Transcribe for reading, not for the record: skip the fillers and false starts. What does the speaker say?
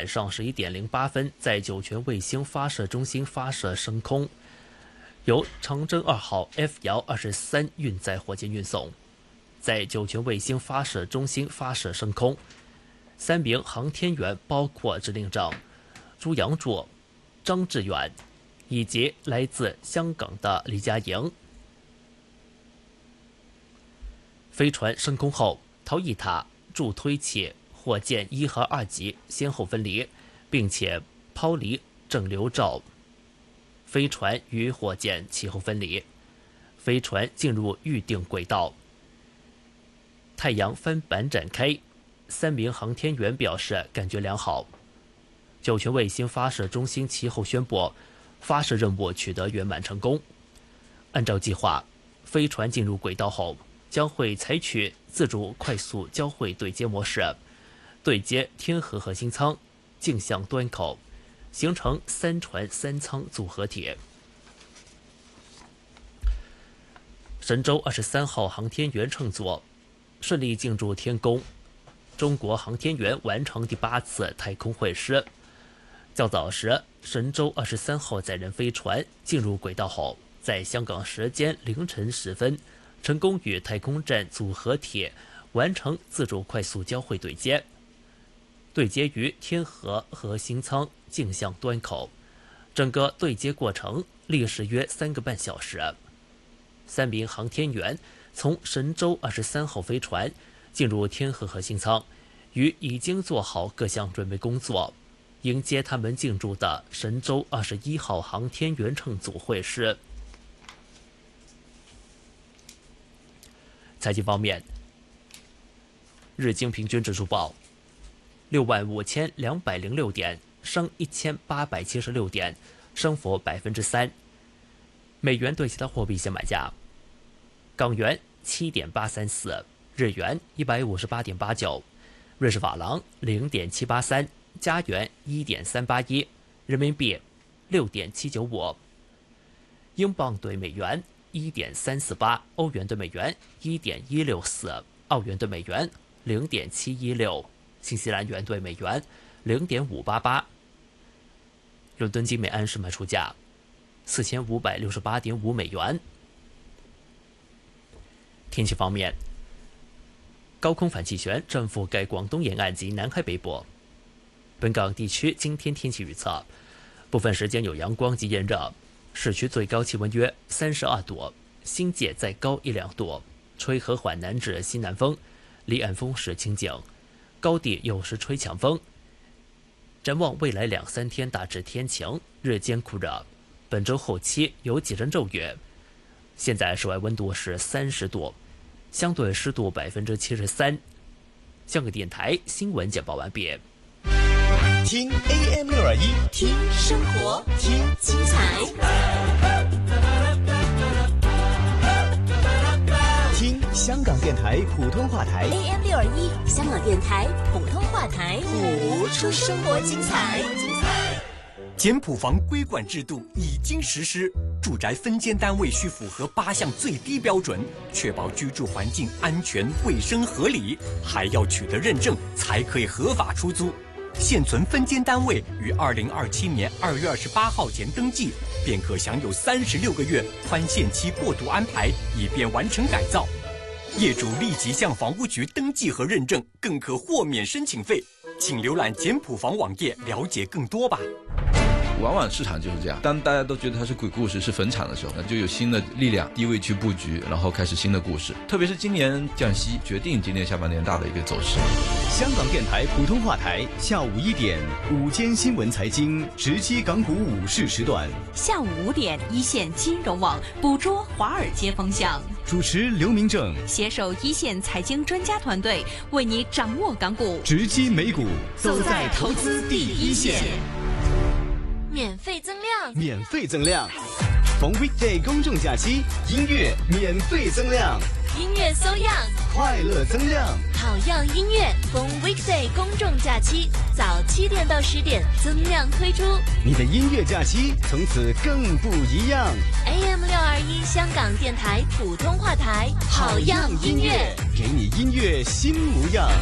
晚上11点08分在酒泉卫星发射中心发射升空，由长征2号 F-23运载火箭运送，在酒泉卫星发射中心发射升空。3名航天员包括指令长朱阳柱、张志远以及来自香港的李家莹。飞船升空后，逃逸塔、助推器、火箭1和2级先后分离，并且抛离正流罩。飞船与火箭其后分离，飞船进入预定轨道。太阳帆板展开，3名航天员表示感觉良好。酒泉卫星发射中心其后宣布，发射任务取得圆满成功。按照计划，飞船进入轨道后，将会采取自主快速交会对接模式，对接天河核心舱、径向端口，形成3船3舱组合体。神舟23号航天员乘组顺利进入天宫，中国航天员完成第8次太空会师。较早时，神舟23号载人飞船进入轨道后，在香港时间凌晨10分，成功与太空站组合体完成自主快速交会对接，对接于天河核心舱径向端口。整个对接过程历时约3个半小时。3名航天员从神舟23号飞船进入天河核心舱，与已经做好各项准备工作，迎接他们进驻的神舟21号航天员乘组会师。财经方面，日经平均指数报65206点，升1876点，升幅3%。美元对其他货币现买价：港元7.834，日元158.89，瑞士法郎0.783，加元1.381，人民币6.795，英镑对美元1.348，欧元对美元1.164，澳元对美元0.716，新西兰元对美元0.588。伦敦金每安士卖出价4568.5美元。天气方面，高空反气旋正覆盖广东沿岸及南海北部。本港地区今天天气预测，部分时间有阳光及炎热，市区最高气温约32度，新界再高1-2度，吹和缓南至西南风，离岸风势清劲，高地有时吹强风。展望未来2-3天大致天晴，日间酷热，本周后期有几阵骤雨。现在室外温度是30度，相对湿度73%。香港电台新闻简报完毕。 听 AM621， 听生活， 听精彩， 听香港电台普通话台 AM621，香港电台普通话台， 谱出生活精彩。 简谱房规管制度已经实施，住宅分间单位需符合8项最低标准，确保居住环境安全、卫生、合理，还要取得认证才可以合法出租。现存分间单位于2027年2月28号前登记，便可享有36个月宽限期过渡安排，以便完成改造。业主立即向房屋局登记和认证，更可豁免申请费。请浏览简谱房网页了解更多吧。 往往市场就是这样，当大家都觉得它是鬼故事、是坟场的时候，那就有新的力量低位去布局，然后开始新的故事。特别是今年降息，决定今年下半年大的一个走势。 香港电台普通话台下午1点午间新闻财经直击港股午市时段， 下午5点一线金融网捕捉华尔街风向， 主持刘明正， 携手一线财经专家团队，为你掌握港股， 直击美股，走在投资第一线。 免费增量， 免费增量，逢 weekday 公众假期，音乐免费增量， 音乐搜样， 快乐增量， 好样音乐逢 weekday 公众假期，早7点到10点增量推出， 你的音乐假期从此更不一样。 AM621香港电台普通话台，好样音乐， 给你音乐新模样。